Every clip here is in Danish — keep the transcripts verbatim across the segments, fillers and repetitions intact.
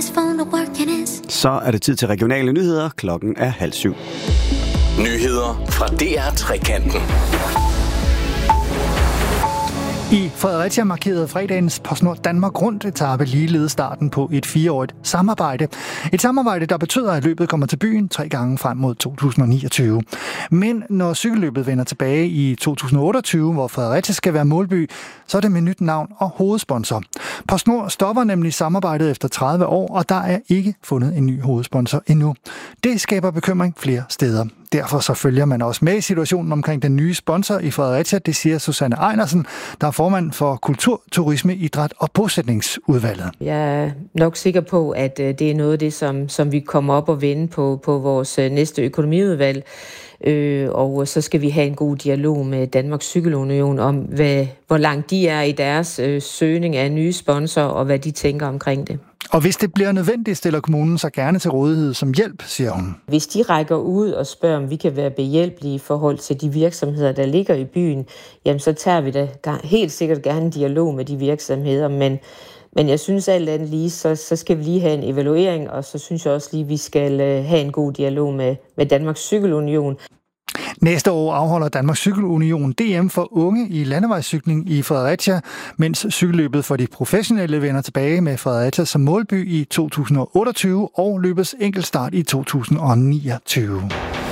Så er det tid til regionale nyheder. Klokken er halv syv. Nyheder fra D R Trekanten. I Fredericia markerede fredagens PostNord Danmark Rundt etape ligeledes starten på et fireårigt samarbejde. Et samarbejde, der betyder, at løbet kommer til byen tre gange frem mod to tusind niogtyve. Men når cykelløbet vender tilbage i to tusind otteogtyve, hvor Fredericia skal være målby, så er det med nyt navn og hovedsponsor. PostNord stopper nemlig samarbejdet efter tredive år, og der er ikke fundet en ny hovedsponsor endnu. Det skaber bekymring flere steder. Derfor så følger man også med i situationen omkring den nye sponsor i Fredericia, det siger Susanne Einersen, der er formand for Kultur, Turisme, Idræt og Bosætningsudvalget. Jeg er nok sikker på, at det er noget af det, som, som vi kommer op og vende på, på vores næste økonomiudvalg. Øh, og så skal vi have en god dialog med Danmarks Cykelunion om, hvad, hvor langt de er i deres øh, søgning af nye sponsorer, og hvad de tænker omkring det. Og hvis det bliver nødvendigt, stiller kommunen sig gerne til rådighed som hjælp, siger hun. Hvis de rækker ud og spørger, om vi kan være behjælpelige i forhold til de virksomheder, der ligger i byen, jamen så tager vi da helt sikkert gerne en dialog med de virksomheder, men Men jeg synes alt andet lige, så, så skal vi lige have en evaluering, og så synes jeg også lige, at vi skal have en god dialog med, med Danmarks Cykelunion. Næste år afholder Danmarks Cykelunion D M for unge i landevejscykling i Fredericia, mens cykelløbet for de professionelle vender tilbage med Fredericia som målby i to tusind otteogtyve og løbets enkeltstart i to tusind niogtyve.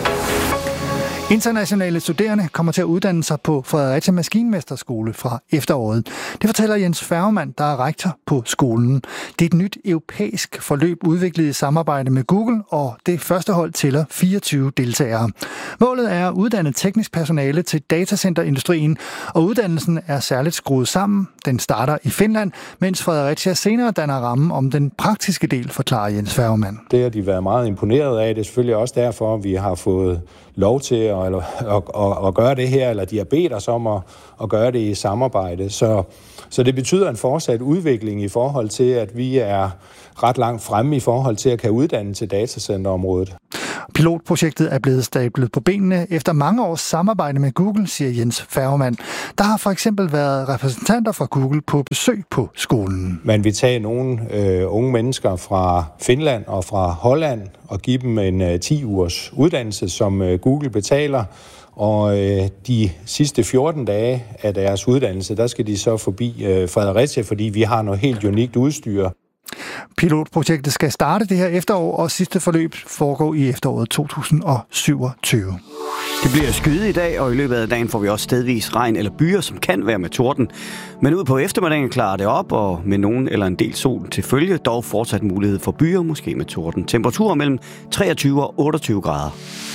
Internationale studerende kommer til at uddanne sig på Fredericia Maskinmesterskole fra efteråret. Det fortæller Jens Færgemann, der er rektor på skolen. Det er et nyt europæisk forløb udviklet i samarbejde med Google, og det første hold tæller fireogtyve deltagere. Målet er at uddanne teknisk personale til datacenterindustrien, og uddannelsen er særligt skruet sammen. Den starter i Finland, mens Fredericia senere danner rammen om den praktiske del, forklarer Jens Færgemann. Det har de været meget imponeret af. Det er selvfølgelig også derfor, at vi har fået lov til at, at, at, at gøre det her, eller de har bedt os om at, at gøre det i samarbejde. Så, så det betyder en fortsat udvikling i forhold til, at vi er ret langt fremme i forhold til at kan uddanne til datacenterområdet. Pilotprojektet er blevet stablet på benene efter mange års samarbejde med Google, siger Jens Færgemann. Der har for eksempel været repræsentanter fra Google på besøg på skolen. Man vil tage nogle øh, unge mennesker fra Finland og fra Holland og give dem en øh, ti ugers uddannelse, som øh, Google betaler. Og øh, de sidste fjorten dage af deres uddannelse, der skal de så forbi øh, Fredericia, fordi vi har noget helt unikt udstyr. Pilotprojektet skal starte det her efterår, og sidste forløb foregår i efteråret to tusind syvogtyve. Det bliver skyet i dag, og i løbet af dagen får vi også stedvis regn eller byer, som kan være med torden. Men ud på eftermiddagen klarer det op, og med nogen eller en del sol til følge, dog fortsat mulighed for byer, måske med torden. Temperaturer mellem treogtyve og otteogtyve grader.